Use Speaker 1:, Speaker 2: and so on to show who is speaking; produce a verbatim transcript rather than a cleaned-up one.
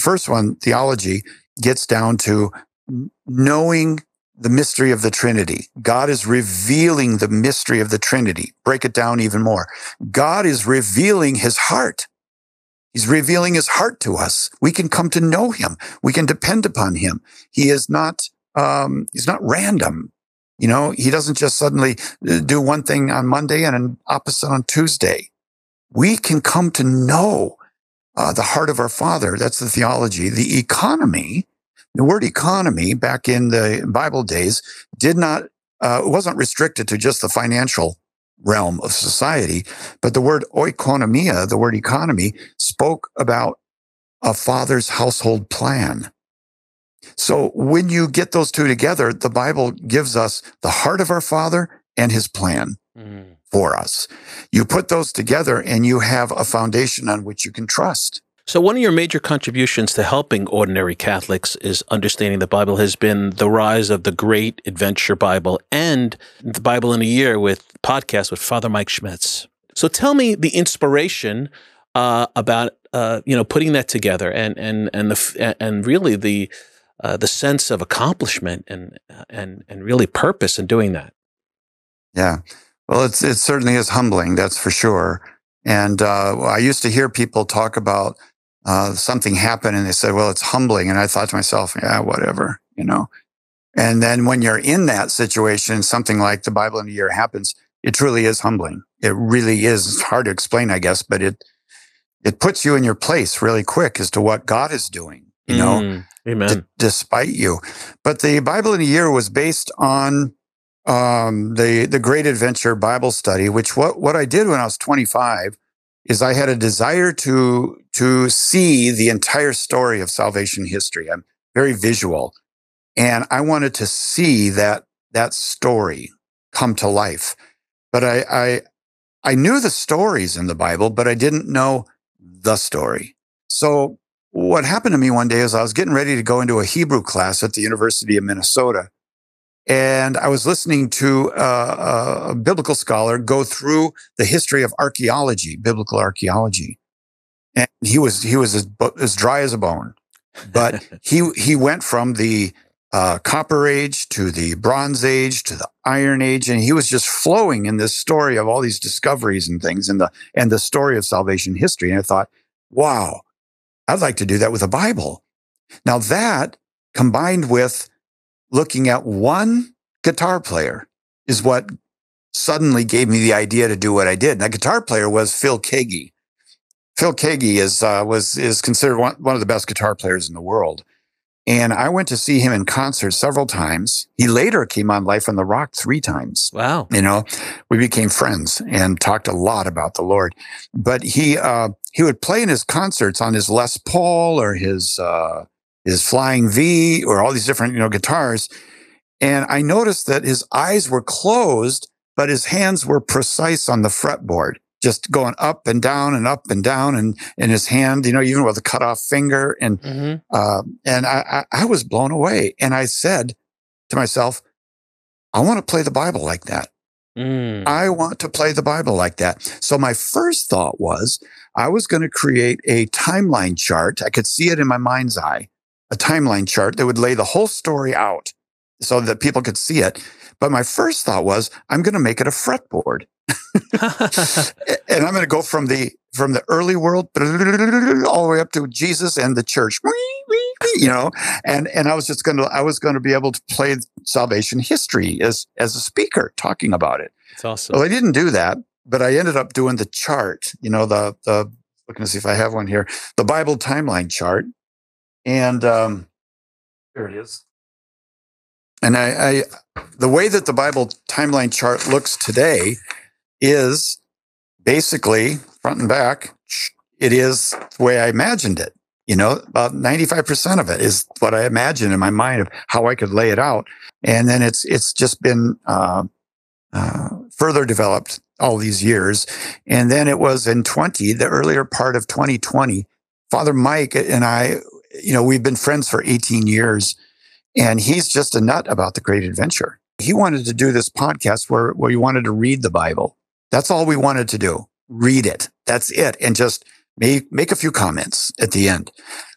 Speaker 1: first one, theology, gets down to knowing the mystery of the Trinity. God is revealing the mystery of the Trinity. Break it down even more. God is revealing his heart. He's revealing his heart to us. We can come to know him. We can depend upon him. He is not, um, he's not random. You know, he doesn't just suddenly do one thing on Monday and an opposite on Tuesday. We can come to know uh, the heart of our Father. That's the theology. The economy, the word economy back in the Bible days did not, uh, it wasn't restricted to just the financial realm of society, but the word oikonomia, the word economy, spoke about a father's household plan. So when you get those two together, the Bible gives us the heart of our Father and his plan mm. for us. You put those together and you have a foundation on which you can trust.
Speaker 2: So one of your major contributions to helping ordinary Catholics is understanding the Bible has been the rise of the Great Adventure Bible and the Bible in a Year with podcast with Father Mike Schmitz. So tell me the inspiration uh, about uh, you know putting that together and and and the and really the uh, the sense of accomplishment and and and really purpose in doing that.
Speaker 1: Yeah, well, it's it certainly is humbling, that's for sure. And uh, I used to hear people talk about Uh, something happened and they said, well, it's humbling. And I thought to myself, yeah, whatever, you know. And then when you're in that situation, something like the Bible in a Year happens, it truly is humbling. It really is. It's hard to explain, I guess, but it it puts you in your place really quick as to what God is doing, you know,
Speaker 2: mm, amen.
Speaker 1: D- despite you. But the Bible in a Year was based on um, the, the Great Adventure Bible Study, which what, what I did when I was twenty-five is I had a desire to, to see the entire story of salvation history. I'm very visual. And I wanted to see that, that story come to life. But I, I, I knew the stories in the Bible, but I didn't know the story. So what happened to me one day is I was getting ready to go into a Hebrew class at the University of Minnesota. And I was listening to a, a biblical scholar go through the history of archaeology, biblical archaeology. And he was, he was as, as dry as a bone, but he, he went from the uh, Copper Age to the Bronze Age to the Iron Age. And he was just flowing in this story of all these discoveries and things and the, and the story of salvation history. And I thought, wow, I'd like to do that with the Bible. Now that combined with looking at one guitar player is what suddenly gave me the idea to do what I did. And that guitar player was Phil Keaggy. Phil Keaggy is uh, was is considered one, one of the best guitar players in the world. And I went to see him in concert several times. He later came on Life on the Rock three times.
Speaker 2: Wow.
Speaker 1: You know, we became friends and talked a lot about the Lord. But he uh, he would play in his concerts on his Les Paul or his uh, his Flying V or all these different, you know, guitars. And I noticed that his eyes were closed, but his hands were precise on the fretboard, just going up and down and up and down. And in his hand, you know, even with a cut off finger. And, mm-hmm. uh, and I, I, I was blown away. And I said to myself, I want to play the Bible like that. Mm. I want to play the Bible like that. So my first thought was I was going to create a timeline chart. I could see it in my mind's eye. A timeline chart that would lay the whole story out so that people could see it. But my first thought was, I'm going to make it a fretboard. And I'm going to go from the, from the early world all the way up to Jesus and the church, you know, and, and I was just going to, I was going to be able to play salvation history as, as a speaker talking about it.
Speaker 2: It's awesome.
Speaker 1: Well, I didn't do that, but I ended up doing the chart, you know, the, the, looking to see if I have one here, the Bible timeline chart. And um, there it is. And I, I, the way that the Bible timeline chart looks today is basically front and back. It is the way I imagined it. You know, about ninety-five percent of it is what I imagined in my mind of how I could lay it out. And then it's it's just been uh, uh, further developed all these years. And then it was in twenty, the earlier part of twenty twenty, Father Mike and I, you know, we've been friends for eighteen years, and he's just a nut about the Great Adventure. He wanted to do this podcast where, where he wanted to read the Bible. That's all we wanted to do. Read it. That's it. And just make, make a few comments at the end.